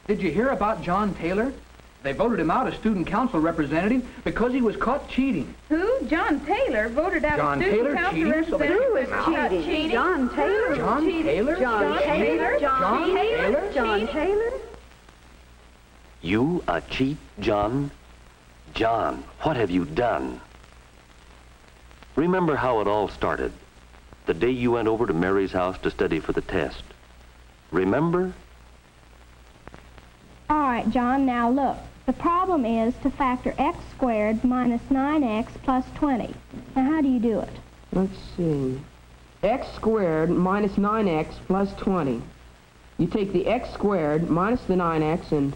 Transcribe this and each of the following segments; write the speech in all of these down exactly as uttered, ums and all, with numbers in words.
Did you hear about John Taylor? They voted him out as student council representative because he was caught cheating. Who? John Taylor voted out John as student Taylor council cheating? representative. Who is cheating? cheating? John Taylor. John Taylor? John Taylor. John Taylor? John Taylor. You a cheat, John? John, what have you done? Remember how it all started, the day you went over to Mary's house to study for the test. Remember? All right, John, now look. The problem is to factor x squared minus nine x plus twenty. Now, how do you do it? Let's see. X squared minus nine x plus twenty. You take the x squared minus the nine x and...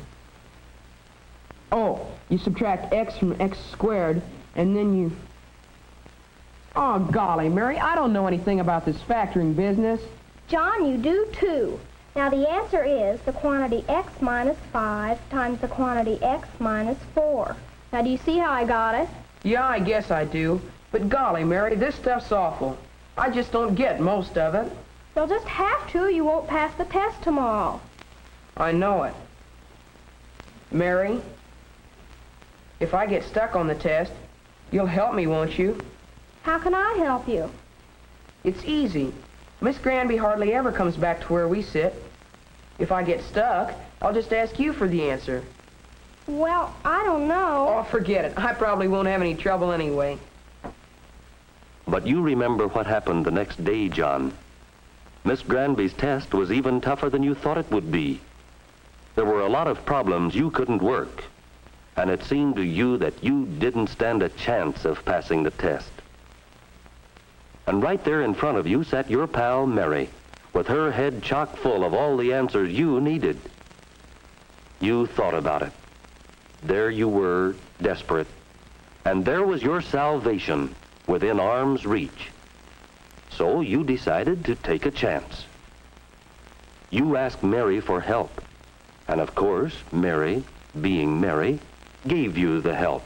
Oh, you subtract x from x squared, and then you... Oh, golly, Mary, I don't know anything about this factoring business. John, you do too. Now, the answer is the quantity x minus five times the quantity x minus four. Now, do you see how I got it? Yeah, I guess I do. But golly, Mary, this stuff's awful. I just don't get most of it. You'll just have to. You won't pass the test tomorrow. I know it. Mary, if I get stuck on the test, you'll help me, won't you? How can I help you? It's easy. Miss Granby hardly ever comes back to where we sit. If I get stuck, I'll just ask you for the answer. Well, I don't know. Oh, forget it. I probably won't have any trouble anyway. But you remember what happened the next day, John. Miss Granby's test was even tougher than you thought it would be. There were a lot of problems you couldn't work, and it seemed to you that you didn't stand a chance of passing the test. And right there in front of you sat your pal Mary, with her head chock full of all the answers you needed. You thought about it. There you were, desperate, and there was your salvation within arm's reach. So you decided to take a chance. You asked Mary for help, and of course, Mary, being Mary, gave you the help.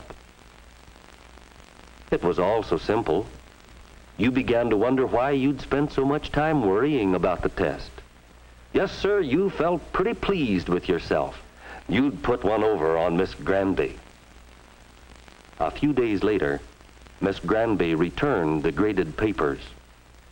It was all so simple. You began to wonder why you'd spent so much time worrying about the test. Yes, sir, you felt pretty pleased with yourself. You'd put one over on Miss Granby. A few days later, Miss Granby returned the graded papers.